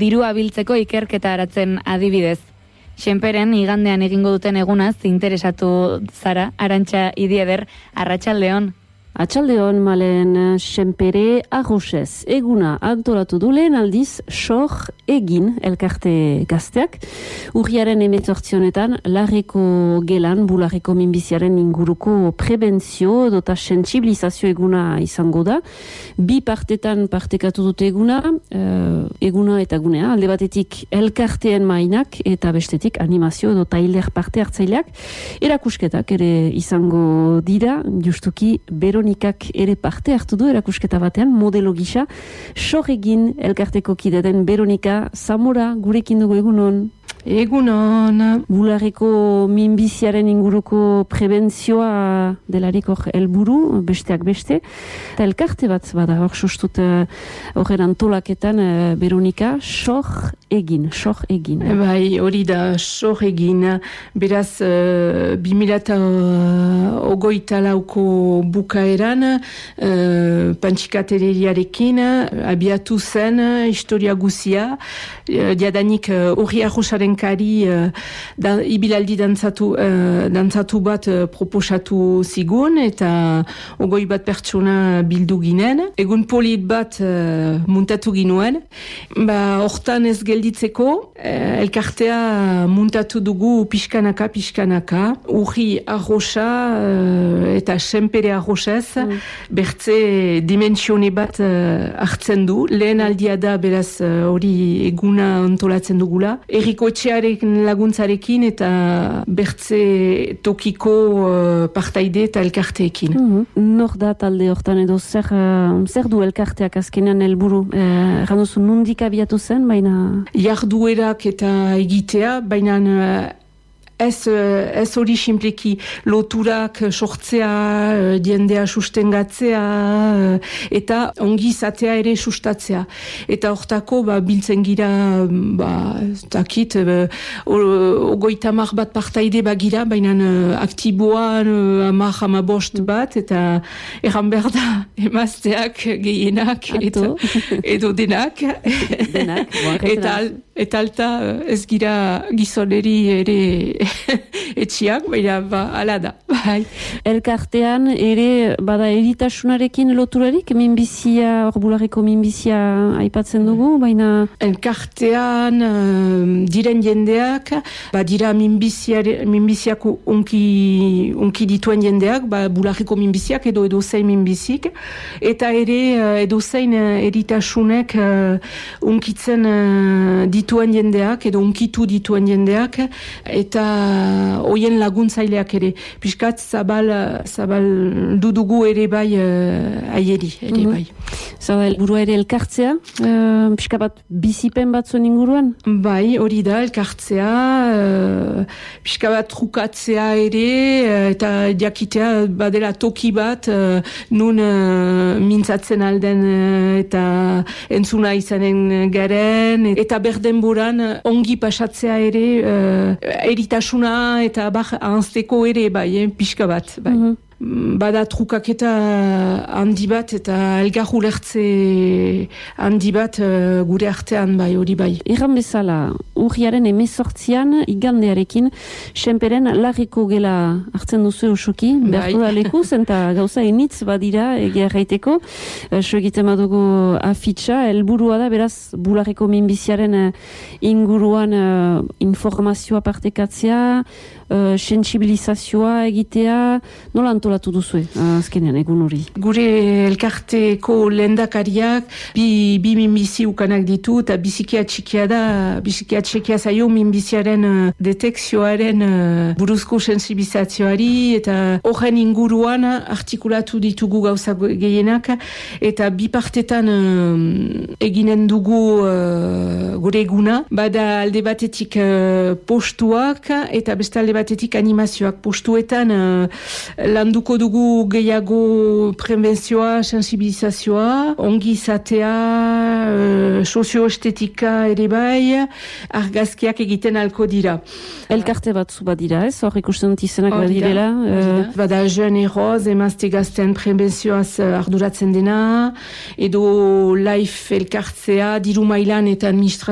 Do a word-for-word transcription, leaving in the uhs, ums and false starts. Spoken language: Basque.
dirua biltzeko ikerketa aratzen adibidez. Senperen igandean egingo duten egunaz interesatu zara, Arantxa Idieder, arratsaldeon. Atxaldeon malen Senpere Arrosez. Eguna antolatu du lehen aldiz sor egin elkarte gazteak. Urriaren emetzortzionetan larreko gelan, bularreko minbiziaren inguruko prebentzio dota sentsibilizazio eguna izango da. Bi partetan partekatu dute eguna, uh, eguna eta gunea. Alde batetik elkarteen mainak eta bestetik animazio edo tailer parte hartzaileak. Erakusketak ere izango dira, justuki bero Veronikak ere parte hartu du erakusketa batean, modelo gisa, sor egin elkarteko kide den Veronika Zamora gurekin dugu egunon. Egunon. Bularreko minbiziaren inguruko prebentzioa delariko helburu, besteak beste. Eta elkarte bat bada, hor sustut horren antolaketan, Veronika, sor egin, sor egin. Bai, hori da, sor egin. Beraz, uh, bi mila hogeita lauko bukaeran, uh, pantxikateriarekin, abiatu zen, historia guzia, uh, diadanik horri uh, arrosaren kari uh, da, ibilaldi dantzatu, uh, dantzatu bat uh, proposatu zigun eta ogoi bat pertsona bildu ginen. Egun polit bat uh, muntatu ginuen. Ba, hortan ez gelditzeko, uh, elkartea muntatu dugu pixkanaka, pixkanaka. Urri arrosa uh, eta Senpere Arrosez mm. bertze dimensione bat uh, hartzen du. Lehen aldia da beraz hori uh, eguna ontolatzen dugula. Eriko etxearen laguntzarekin eta bertze tokiko uh, partaide eta elkarteekin. Mm-hmm. Nor da talde hortan edo zer, uh, zer du elkarteak azkenean helburu? Eh, Randuzu nundik abiatu zen, baina... Jarduerak eta egitea, baina... Uh, Ez, ez hori simpleki loturak sortzea, jendea sustengatzea eta ongi izatea ere sustatzea. Eta hortako ba, biltzen gira, ba, takit, ogoita mar bat partaide bagira, baina aktiboan amar amabost bat, eta erran behar da emazteak gehienak, eta, edo denak. Denak, eta, eta alta ez gira gizoneri ere... etxiak, baina ba, ala da. Bai. Elkartean ere bada eritasunarekin loturarik, minbizia, orbularreko minbizia aipatzen dugu, baina... Elkartean uh, diren jendeak, ba, dira minbiziak unki, unki dituen jendeak, ba, bularreko minbiziak edo edo zein minbizik, eta ere uh, edo zein uh, eritasunek uh, unkitzen uh, dituen jendeak, edo unkitu dituen jendeak, eta hoien laguntzaileak ere. Piskat zabal, zabal dudugu ere bai uh, aieri, ere mm-hmm. bai. Zabal, burua ere elkartzea, uh, piskat bat bizipen bat zuen inguruan? Bai, hori da, elkartzea, uh, piskat bat trukatzea ere, uh, eta jakitea badela toki bat, uh, nun uh, mintzatzen alden uh, eta entzuna izanen garen, eta berdenboran uh, ongi pasatzea ere, uh, eritasuna eta bar ahanzteko ere bai, eh, pixka bat, bai. Mm-hmm. Bada trukaketa handi bat eta elgar ulertze handi bat uh, gure artean bai, hori bai. Erran bezala, urriaren emezortzian igandearekin Senperen larriko gela hartzen duzu osoki, bai. Berko da lekuz, eta gauza enitz badira egia erraiteko. So egiten badugu afitxa, helburua da, beraz, bularreko minbiziaren inguruan uh, informazioa partekatzea, uh, sensibilizazioa egitea, nola antolatu duzue, azkenean, egun hori? Gure elkarteko lehendakariak bi, bi minbizi ukanak ditu, eta bizikia txikia da, bizikia txikia zaio minbiziaren uh, detekzioaren uh, buruzko sensibilizazioari, eta horren inguruan artikulatu ditugu gauza gehienak, eta bi partetan uh, eginen dugu uh, gure eguna, bada alde batetik uh, postuak, eta beste alde batetik animazioak. Postuetan uh, landuko dugu gehiago prebentzioa, sensibilizazioa, ongi izatea, uh, sozioestetika ere bai, argazkiak egiten alko dira. Elkarte batzu badira, ez? Hor ikusten dut izenak badirela. Uh... Bada Jeune Eroz, emazte gazten prebentzioaz arduratzen dena, edo Life elkartzea, diru mailan eta administrazioa